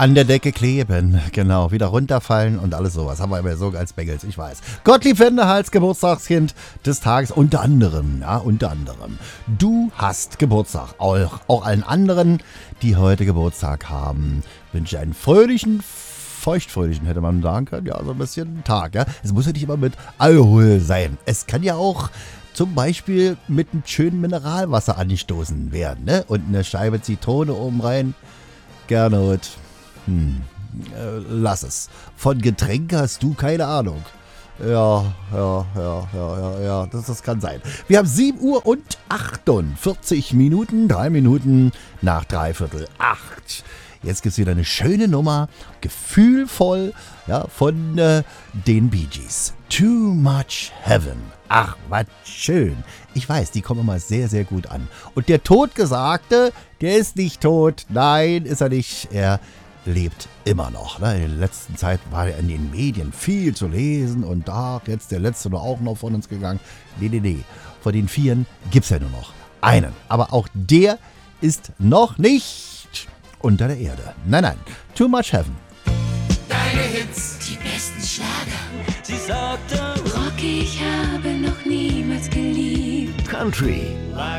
An der Decke kleben, genau, wieder runterfallen und alles sowas. Haben wir immer so als Bengels, ich weiß. Gottlieb Wendehals, Geburtstagskind des Tages, unter anderem. Du hast Geburtstag. Auch allen anderen, die heute Geburtstag haben, wünsche ich einen feuchtfröhlichen, hätte man sagen können. Ja, so ein bisschen Tag, ja. Es muss ja nicht immer mit Alkohol sein. Es kann ja auch zum Beispiel mit einem schönen Mineralwasser angestoßen werden, ne? Und eine Scheibe Zitrone oben rein. Gernot. Lass es. Von Getränk hast du keine Ahnung. Ja, das kann sein. Wir haben 7 Uhr und 48 Minuten, 3 Minuten nach 7:45. Jetzt gibt es wieder eine schöne Nummer, gefühlvoll, ja, von den Bee Gees. Too Much Heaven. Ach, was schön. Ich weiß, die kommen immer sehr, sehr gut an. Und der Totgesagte, der ist nicht tot. Nein, ist er nicht. Er lebt immer noch. Ne? In der letzten Zeit war er in den Medien viel zu lesen und da, jetzt der letzte nur auch noch von uns gegangen. Nee. Von den 4 gibt es ja nur noch einen. Aber auch der ist noch nicht unter der Erde. Nein. Too Much Heaven. Deine Hits, die besten Schlager. Sie sagte, Rocky, ich habe noch niemals geliebt. Country. like